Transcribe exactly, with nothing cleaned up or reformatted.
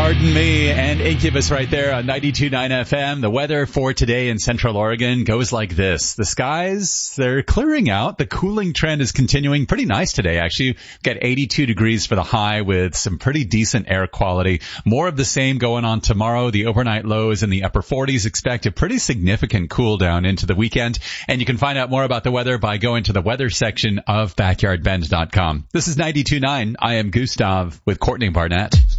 Pardon Me and Incubus right there on ninety-two point nine F M. The weather for today in Central Oregon goes like this. The skies, they're clearing out. The cooling trend is continuing. Pretty nice today, actually. We've got eighty-two degrees for the high with some pretty decent air quality. More of the same going on tomorrow. The overnight low is in the upper forties. Expect a pretty significant cool down into the weekend. And you can find out more about the weather by going to the weather section of backyard bend dot com. This is ninety-two point nine. I am Gustav with Courtney Barnett.